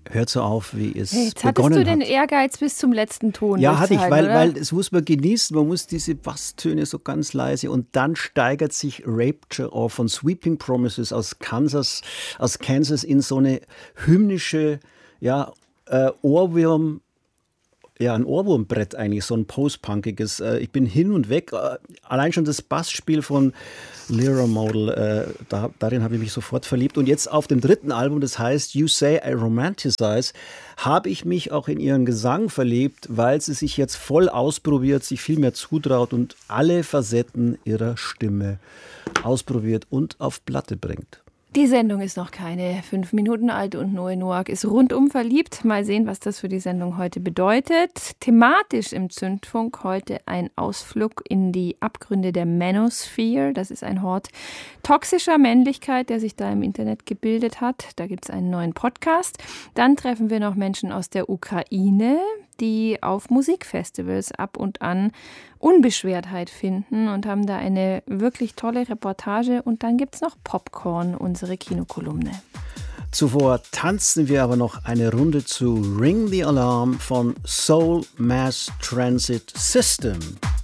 hört so auf, wie es Jetzt begonnen hat. Hattest du den Ehrgeiz bis zum letzten Ton? Ja, hatte ich, weil weil es muss man genießen, man muss diese Basstöne so ganz leise und dann steigert sich Rapture von Sweeping Promises aus Kansas in so eine hymnische, ja, Ohrwurm, ja, ein Ohrwurmbrett eigentlich, so ein Post-Punkiges. Ich bin hin und weg. Allein schon das Bassspiel von Lyra Model, darin habe ich mich sofort verliebt. Und jetzt auf dem dritten Album, das heißt You Say I Romanticize, habe ich mich auch in ihren Gesang verliebt, weil sie sich jetzt voll ausprobiert, sich viel mehr zutraut und alle Facetten ihrer Stimme ausprobiert und auf Platte bringt. Die Sendung ist noch keine 5 Minuten alt und Noe Noack ist rundum verliebt. Mal sehen, was das für die Sendung heute bedeutet. Thematisch im Zündfunk heute ein Ausflug in die Abgründe der Manosphere. Das ist ein Hort toxischer Männlichkeit, der sich da im Internet gebildet hat. Da gibt es einen neuen Podcast. Dann treffen wir noch Menschen aus der Ukraine, die auf Musikfestivals ab und an Unbeschwertheit finden und haben da eine wirklich tolle Reportage. Und dann gibt es noch Popcorn, unsere Kinokolumne. Zuvor tanzen wir aber noch eine Runde zu Ring the Alarm von Soul Mass Transit System.